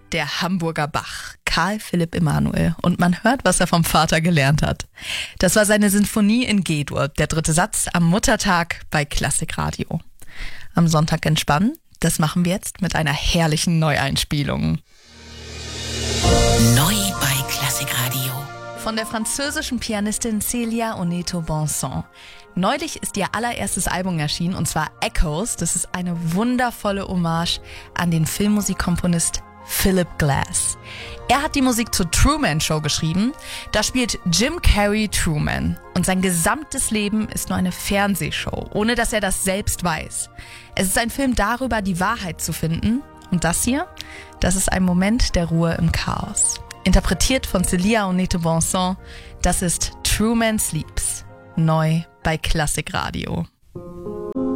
der Hamburger Bach, Karl Philipp Emanuel. Und man hört, was er vom Vater gelernt hat. Das war seine Sinfonie in G-Dur, der 3. Satz am Muttertag bei Klassikradio. Am Sonntag entspannen, das machen wir jetzt mit einer herrlichen Neueinspielung. Neu bei Klassikradio. Von der französischen Pianistin Célia Oneto-Bonson. Neulich ist ihr allererstes Album erschienen, und zwar Echoes. Das ist eine wundervolle Hommage an den Filmmusikkomponist Philip Glass. Er hat die Musik zur Truman Show geschrieben. Da spielt Jim Carrey Truman. Und sein gesamtes Leben ist nur eine Fernsehshow, ohne dass er das selbst weiß. Es ist ein Film darüber, die Wahrheit zu finden. Und das hier, das ist ein Moment der Ruhe im Chaos. Interpretiert von Célia Oneto-Bonson, das ist Truman Sleeps. Neu bei Klassikradio.